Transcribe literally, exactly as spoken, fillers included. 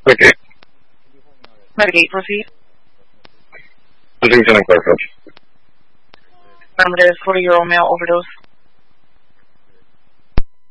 Okay. Medicaid, proceed. Huntington and Clarkfield. Affirmative, forty-year-old male overdose.